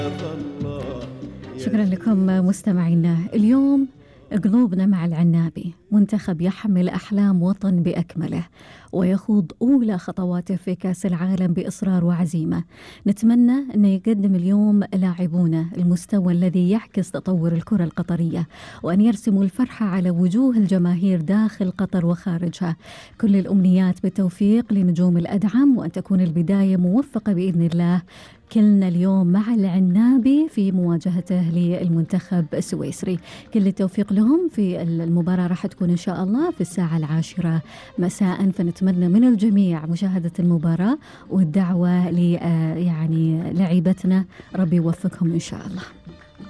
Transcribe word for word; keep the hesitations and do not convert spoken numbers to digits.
شكرا لكم مستمعينا. اليوم قلوبنا مع العنابي، منتخب يحمل أحلام وطن بأكمله ويخوض أولى خطواته في كأس العالم بإصرار وعزيمة. نتمنى أن يقدم اليوم لاعبونا المستوى الذي يعكس تطور الكرة القطرية، وأن يرسموا الفرحة على وجوه الجماهير داخل قطر وخارجها. كل الأمنيات بالتوفيق لنجوم الأدعم، وأن تكون البداية موفقة بإذن الله. كلنا اليوم مع العنابي في مواجهته للمنتخب السويسري. كل التوفيق لهم في المباراة، راح تكون إن شاء الله في الساعة العاشرة مساء، فنتمنى من الجميع مشاهدة المباراة والدعوة ل يعني لعيبتنا، ربي يوفقهم إن شاء الله.